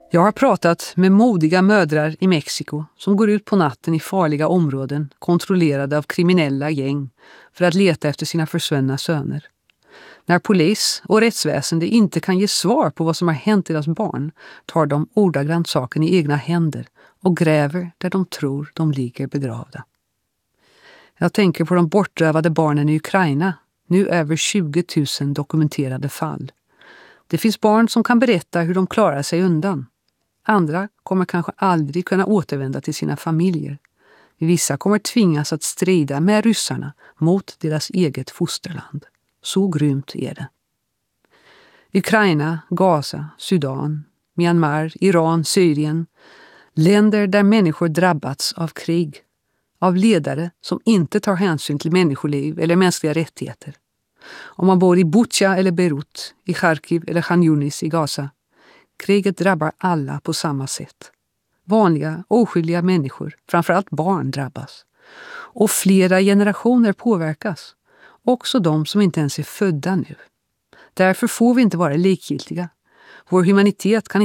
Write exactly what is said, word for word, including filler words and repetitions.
Jag har pratat med modiga mödrar i Mexiko som går ut på natten i farliga områden kontrollerade av kriminella gäng för att leta efter sina försvunna söner. När polis och rättsväsende inte kan ge svar på vad som har hänt deras barn tar de ordagrant saken i egna händer och gräver där de tror de ligger begravda. Jag tänker på de bortrövade barnen i Ukraina, nu över tjugo tusen dokumenterade fall. Det finns barn som kan berätta hur de klarar sig undan. Andra kommer kanske aldrig kunna återvända till sina familjer. Vissa kommer tvingas att strida med ryssarna mot deras eget fosterland. Så grymt är det. Ukraina, Gaza, Sudan, Myanmar, Iran, Syrien. Länder där människor drabbats av krig. Av ledare som inte tar hänsyn till människoliv eller mänskliga rättigheter. Om man bor i Butja eller Beirut, i Kharkiv eller Khan Yunis i Gaza. Kriget drabbar alla på samma sätt. Vanliga, oskyldiga människor, framförallt barn, drabbas. Och flera generationer påverkas. Också de som inte ens är födda nu. Därför får vi inte vara likgiltiga. Vår humanitet kan inte